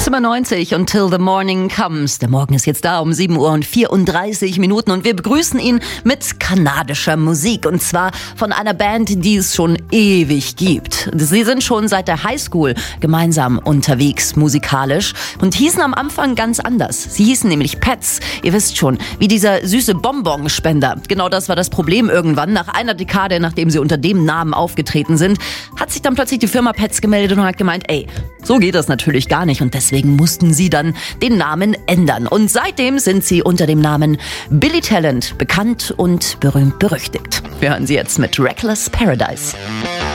Zimmer 90, Until the Morning Comes. Der Morgen ist jetzt da um 7:34 Uhr und wir begrüßen ihn mit kanadischer Musik. Und zwar von einer Band, die es schon ewig gibt. Sie sind schon seit der Highschool gemeinsam unterwegs musikalisch und hießen am Anfang ganz anders. Sie hießen nämlich Pets. Ihr wisst schon, wie dieser süße Bonbonspender. Genau das war das Problem irgendwann. Nach einer Dekade, nachdem sie unter dem Namen aufgetreten sind, hat sich dann plötzlich die Firma Pets gemeldet und hat gemeint, ey, so geht das natürlich gar nicht. Und deswegen mussten sie dann den Namen ändern. Und seitdem sind sie unter dem Namen Billy Talent bekannt und berühmt berüchtigt. Wir hören sie jetzt mit Reckless Paradise.